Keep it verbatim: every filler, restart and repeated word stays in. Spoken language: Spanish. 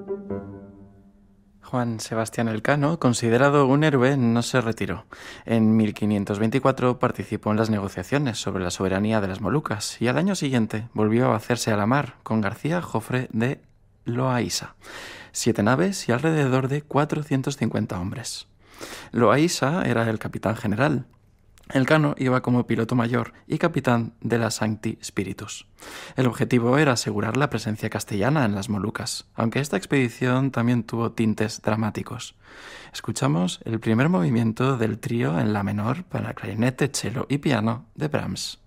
Juan Sebastián Elcano, considerado un héroe, no se retiró. En mil quinientos veinticuatro participó en las negociaciones sobre la soberanía de las Molucas y al año siguiente volvió a hacerse a la mar con García Jofre de Loaísa, siete naves y alrededor de cuatrocientos cincuenta hombres. Loaísa era el capitán general. Elcano iba como piloto mayor y capitán de la Sancti Spiritus. El objetivo era asegurar la presencia castellana en las Molucas, aunque esta expedición también tuvo tintes dramáticos. Escuchamos el primer movimiento del trío en la menor para clarinete, cello y piano de Brahms.